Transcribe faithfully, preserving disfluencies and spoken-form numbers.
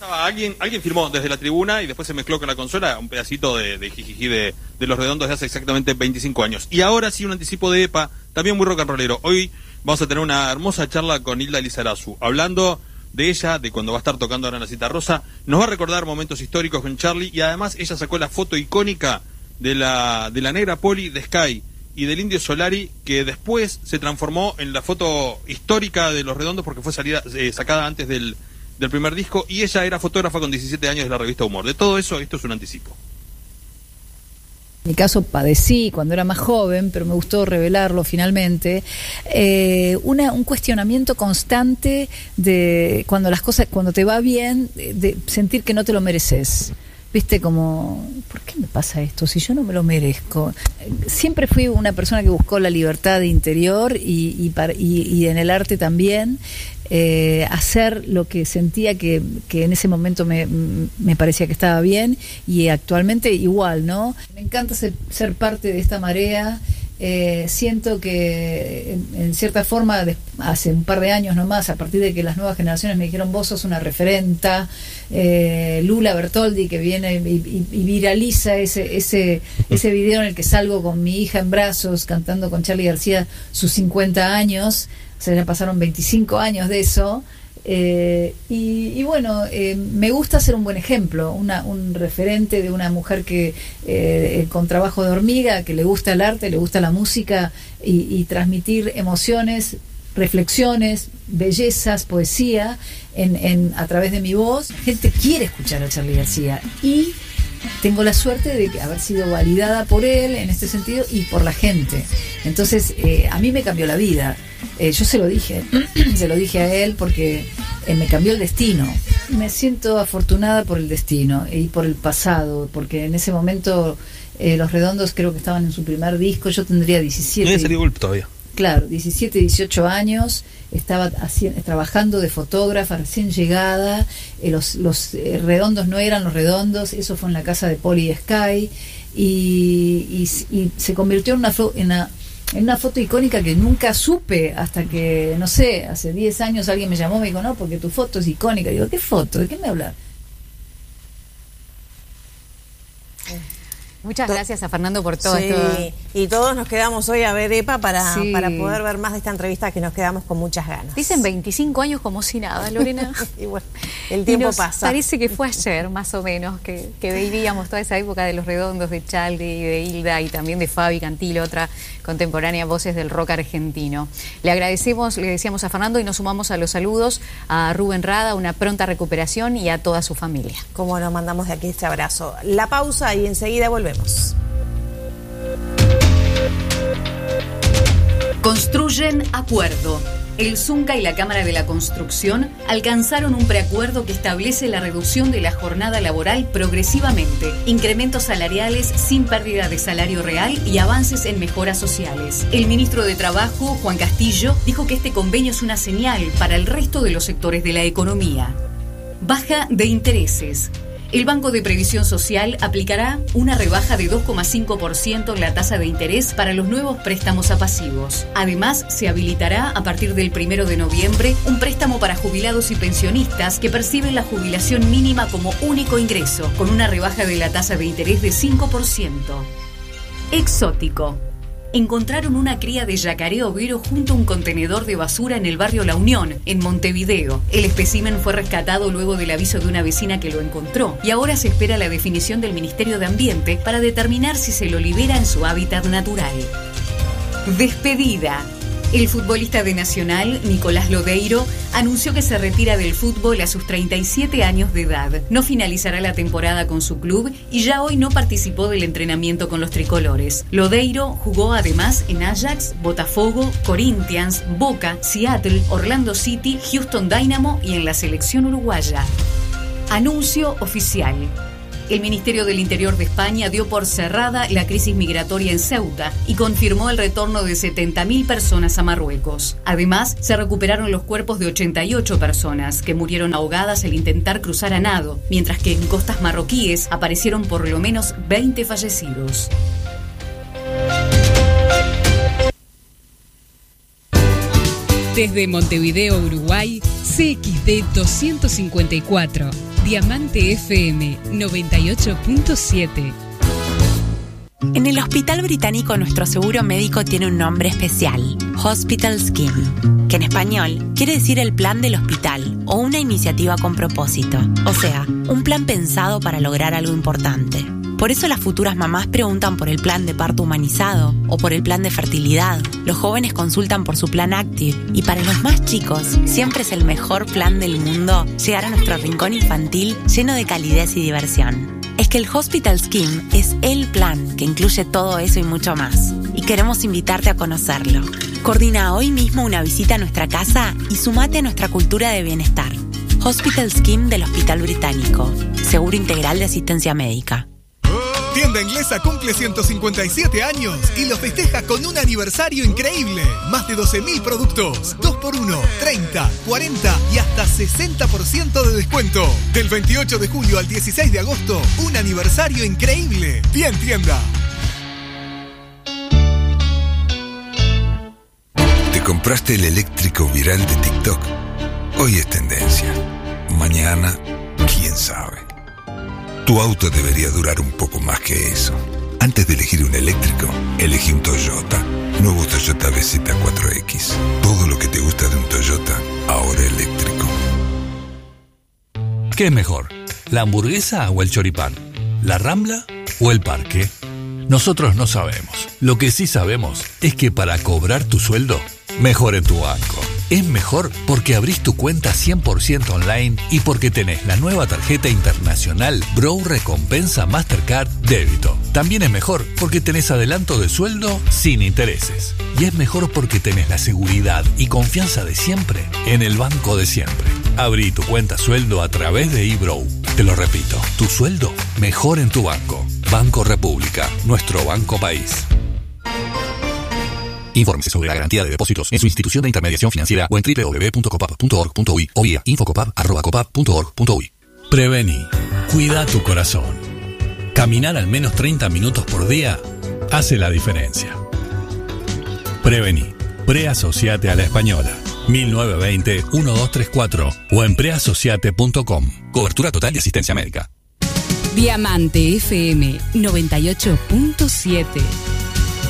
Estaba alguien, alguien filmó desde la tribuna y después se mezcló con la consola un pedacito de, de jijiji de, de Los Redondos de hace exactamente veinticinco años. Y ahora sí un anticipo de EPA, también muy rock and rollero. Hoy vamos a tener una hermosa charla con Hilda Lizarazu, hablando de ella, de cuando va a estar tocando ahora en la Cita Rosa. Nos va a recordar momentos históricos con Charlie y además ella sacó la foto icónica de la, de la negra Poli de Sky y del Indio Solari, que después se transformó en la foto histórica de Los Redondos porque fue salida, eh, sacada antes del, del primer disco, y ella era fotógrafa con diecisiete años de la revista Humor. De todo eso, esto es un anticipo. En mi caso padecí cuando era más joven, pero me gustó revelarlo finalmente, eh, una, un cuestionamiento constante de cuando las cosas, cuando te va bien, de, de sentir que no te lo mereces. Viste, como, ¿por qué me pasa esto si yo no me lo merezco? Siempre fui una persona que buscó la libertad interior y, y, para, y, y en el arte también, eh, hacer lo que sentía que, que en ese momento me, me parecía que estaba bien, y actualmente igual, ¿no? Me encanta ser, ser parte de esta marea. Eh, siento que en, en cierta forma de, hace un par de años nomás, a partir de que las nuevas generaciones me dijeron vos sos una referenta, eh, Lula Bertoldi, que viene y, y, y viraliza ese, ese, ese video en el que salgo con mi hija en brazos cantando con Charly García sus cincuenta años, o sea, ya pasaron veinticinco años de eso. Eh, y, y bueno, eh, me gusta ser un buen ejemplo, una, un referente de una mujer que eh, con trabajo de hormiga, que le gusta el arte, le gusta la música, y, y transmitir emociones, reflexiones, bellezas, poesía en, en, a través de mi voz. La gente quiere escuchar a Charly García y tengo la suerte de haber sido validada por él en este sentido y por la gente. Entonces, eh, a mí me cambió la vida. Eh, yo se lo dije, se lo dije a él porque eh, me cambió el destino. Me siento afortunada por el destino y por el pasado, porque en ese momento eh, Los Redondos creo que estaban en su primer disco. Yo tendría diecisiete. No había salido golpe todavía. Claro, diecisiete, dieciocho años, estaba haciendo, trabajando de fotógrafa, recién llegada, eh, los, los eh, Redondos no eran Los Redondos, eso fue en la casa de Poli Sky, y, y, y se convirtió en una, en, una, en una foto icónica que nunca supe hasta que, no sé, hace diez años alguien me llamó y me dijo, no, porque tu foto es icónica. Digo, ¿qué foto? ¿De qué me hablas? Muchas gracias a Fernando por todo sí, esto. Y todos nos quedamos hoy a ver EPA para, Sí. para poder ver más de esta entrevista, que nos quedamos con muchas ganas. Dicen veinticinco años como si nada, Lorena. Y bueno, el tiempo y nos pasa. Parece que fue ayer, más o menos, que, que vivíamos toda esa época de Los Redondos, de Charly, de Hilda y también de Fabi Cantilo, otra contemporánea voces del rock argentino. Le agradecemos, le decíamos a Fernando, y nos sumamos a los saludos a Rubén Rada, una pronta recuperación, y a toda su familia. Como nos mandamos de aquí este abrazo. La pausa y enseguida volvemos. Construyen acuerdo. El Zunca y la Cámara de la Construcción alcanzaron un preacuerdo que establece la reducción de la jornada laboral progresivamente, incrementos salariales sin pérdida de salario real y avances en mejoras sociales. El ministro de Trabajo, Juan Castillo, dijo que este convenio es una señal para el resto de los sectores de la economía. Baja de intereses. El Banco de Previsión Social aplicará una rebaja de dos coma cinco por ciento en la tasa de interés para los nuevos préstamos a pasivos. Además, se habilitará a partir del primero de noviembre un préstamo para jubilados y pensionistas que perciben la jubilación mínima como único ingreso, con una rebaja de la tasa de interés de cinco por ciento. Exótico. Encontraron una cría de yacaré overo junto a un contenedor de basura en el barrio La Unión, en Montevideo. El espécimen fue rescatado luego del aviso de una vecina que lo encontró, y ahora se espera la definición del Ministerio de Ambiente para determinar si se lo libera en su hábitat natural. Despedida. El futbolista de Nacional, Nicolás Lodeiro, anunció que se retira del fútbol a sus treinta y siete años de edad. No finalizará la temporada con su club y ya hoy no participó del entrenamiento con los tricolores. Lodeiro jugó además en Ajax, Botafogo, Corinthians, Boca, Seattle, Orlando City, Houston Dynamo y en la selección uruguaya. Anuncio oficial. El Ministerio del Interior de España dio por cerrada la crisis migratoria en Ceuta y confirmó el retorno de setenta mil personas a Marruecos. Además, se recuperaron los cuerpos de ochenta y ocho personas que murieron ahogadas al intentar cruzar a nado, mientras que en costas marroquíes aparecieron por lo menos veinte fallecidos. Desde Montevideo, Uruguay, C X D doscientos cincuenta y cuatro, Diamante F M noventa y ocho punto siete. En el Hospital Británico nuestro seguro médico tiene un nombre especial, Hospital Scheme, que en español quiere decir el plan del hospital o una iniciativa con propósito, o sea, un plan pensado para lograr algo importante. Por eso las futuras mamás preguntan por el plan de parto humanizado o por el plan de fertilidad. Los jóvenes consultan por su plan Active y para los más chicos siempre es el mejor plan del mundo llegar a nuestro rincón infantil lleno de calidez y diversión. Es que el Hospital Scheme es el plan que incluye todo eso y mucho más. Y queremos invitarte a conocerlo. Coordina hoy mismo una visita a nuestra casa y sumate a nuestra cultura de bienestar. Hospital Scheme del Hospital Británico. Seguro integral de asistencia médica. Tienda Inglesa cumple ciento cincuenta y siete años y lo festeja con un aniversario increíble. Más de doce mil productos, dos por uno, treinta, cuarenta y hasta sesenta por ciento de descuento. Del veintiocho de julio al dieciséis de agosto, un aniversario increíble. Bien Tienda. ¿Te compraste el eléctrico viral de TikTok? Hoy es tendencia. Mañana, quién sabe. Tu auto debería durar un poco más que eso. Antes de elegir un eléctrico, elegí un Toyota. Nuevo Toyota B Z cuatro X. Todo lo que te gusta de un Toyota, ahora eléctrico. ¿Qué es mejor? ¿La hamburguesa o el choripán? ¿La Rambla o el parque? Nosotros no sabemos. Lo que sí sabemos es que para cobrar tu sueldo, mejor en tu banco. Es mejor porque abrís tu cuenta cien por ciento online y porque tenés la nueva tarjeta internacional Bro Recompensa Mastercard Débito. También es mejor porque tenés adelanto de sueldo sin intereses. Y es mejor porque tenés la seguridad y confianza de siempre en el banco de siempre. Abrí tu cuenta sueldo a través de eBrow. Te lo repito, tu sueldo mejor en tu banco. Banco República, nuestro banco país. Infórmese sobre la garantía de depósitos en su institución de intermediación financiera o en doble u doble u doble u punto copap punto org punto uy o vía infocopap arroba copap punto org punto uy. Prevení. Cuida tu corazón. Caminar al menos treinta minutos por día hace la diferencia. Prevení. Preasociate a la Española. mil novecientos veinte, doce treinta y cuatro o en preasociate punto com. Cobertura total y asistencia médica. Diamante F M noventa y ocho punto siete.